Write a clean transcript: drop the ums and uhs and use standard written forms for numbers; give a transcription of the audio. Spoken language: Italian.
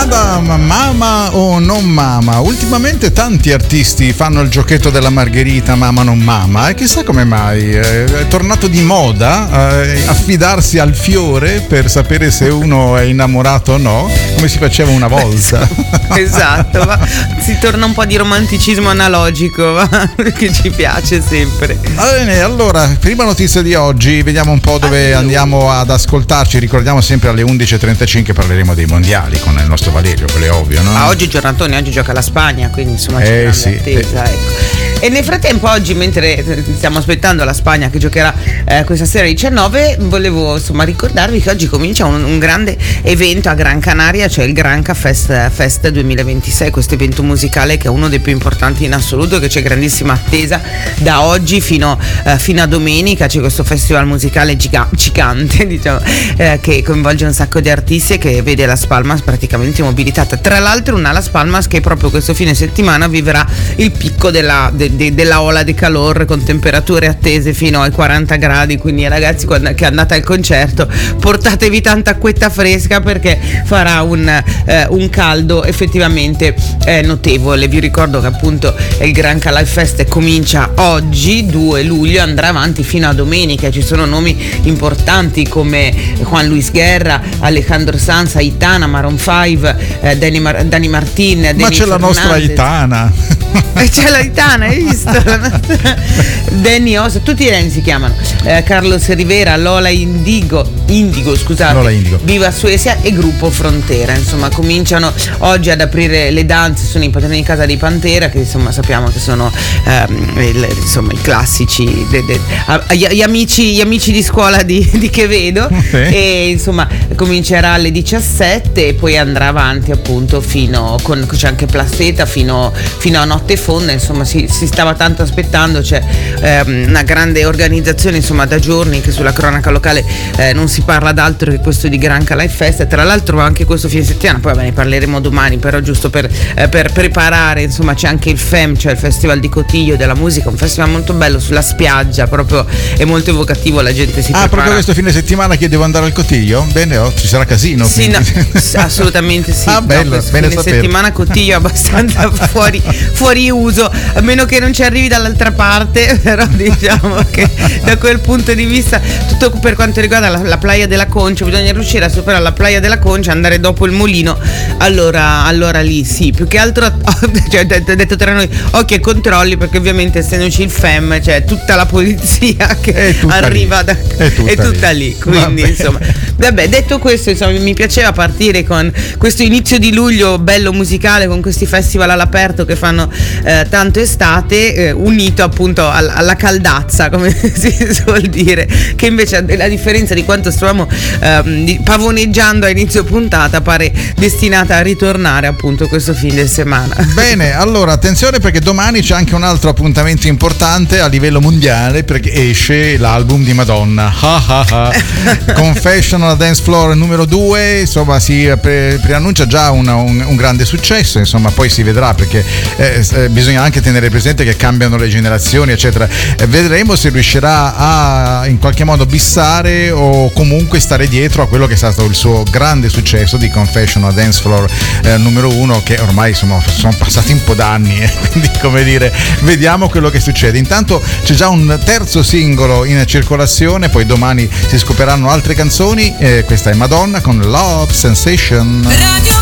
Madame, mama o non mama? Ultimamente tanti artisti fanno il giochetto della margherita mama non mama e chissà come mai è tornato di moda affidarsi al fiore per sapere se uno è innamorato o no, come si faceva una volta. Esatto, ma si torna un po' di romanticismo analogico, che ci piace sempre. Va bene, allora, prima notizia di oggi, vediamo un po' dove andiamo ad ascoltarci. Ricordiamo sempre alle 11.35 parleremo dei mondiali con il nostro Valerio, quello è ovvio, no? Oggi giornatone, oggi gioca la Spagna, quindi insomma c'è sì, attesa, ecco. E nel frattempo oggi, mentre stiamo aspettando la Spagna che giocherà questa sera alle 19, volevo insomma ricordarvi che oggi comincia un grande evento a Gran Canaria, cioè il Granca Fest 2026, questo evento musicale che è uno dei più importanti in assoluto, che c'è grandissima attesa da oggi fino a domenica. C'è questo festival musicale gigante, diciamo, che coinvolge un sacco di artisti e che vede Las Palmas praticamente mobilitata. Tra l'altro una Las Palmas che proprio questo fine settimana vivrà il picco della ola di calore, con temperature attese fino ai 40 gradi, quindi ragazzi, quando che andate al concerto portatevi tanta acquetta fresca, perché farà un caldo effettivamente notevole. Vi ricordo che appunto il Granca Live Fest comincia oggi 2 luglio, andrà avanti fino a domenica. Ci sono nomi importanti come Juan Luis Guerra, Alejandro Sanz, Aitana, Maroon 5, Dani Martin, ma Denny c'è la nostra Aitana. C'è l'Aitana, hai visto? Danny Ossa, tutti i Danny si chiamano, Carlos Rivera, Lola Indigo, scusate, Lola Indigo, Viva Suecia e Gruppo Frontera. Insomma, cominciano oggi ad aprire le danze. Sono i padroni di casa di Pantera, che insomma sappiamo che sono i classici, gli amici di scuola di Chevedo. Okay. E insomma comincerà alle 17 e poi andrà avanti appunto c'è anche Placeta fino a notte fonda. Insomma si stava tanto aspettando, c'è una grande organizzazione insomma da giorni, che sulla cronaca locale non si parla d'altro che questo di Granca Live Fest. Tra l'altro anche questo fine settimana, poi ne parleremo domani, però giusto per preparare, insomma c'è anche il FEM, cioè il Festival di Cotiglio della musica, un festival molto bello sulla spiaggia, proprio è molto evocativo, la gente si prepara. Proprio questo fine settimana che devo andare al Cotiglio? Bene, ci sarà casino. Sì, no, assolutamente sì. Bello, bene fine settimana Cotiglio è abbastanza fuori uso, a meno che non ci arrivi dall'altra parte, però diciamo che da quel punto di vista, tutto per quanto riguarda la Playa della Concha, bisogna riuscire a superare la Playa della Concha, andare dopo il mulino, allora lì sì, più che altro cioè, detto tra noi, occhi e controlli, perché ovviamente essendoci il FEM c'è tutta la polizia che arriva è tutta lì. Quindi insomma, vabbè, detto questo, insomma, mi piaceva partire con questo inizio di luglio bello musicale, con questi festival all'aperto che fanno tanto estate, unito appunto alla caldazza, come si suol dire, che invece, a differenza di quanto stavamo pavoneggiando a inizio puntata, pare destinata a ritornare appunto questo fine settimana. Bene, allora attenzione, perché domani c'è anche un altro appuntamento importante a livello mondiale, perché esce l'album di Madonna, Confession on a Dance Floor numero 2, insomma si preannuncia già un grande successo, insomma poi si vedrà, perché bisogna anche tenere presente che cambiano le generazioni eccetera. Vedremo se riuscirà a in qualche modo bissare o comunque stare dietro a quello che è stato il suo grande successo di Confession on a Dance Floor numero 1, che ormai insomma sono passati un po' d'anni, quindi come dire, vediamo quello che succede. Intanto c'è già un terzo singolo in circolazione, poi domani si scopriranno altre canzoni. Questa è Madonna con Love Sensation. Radio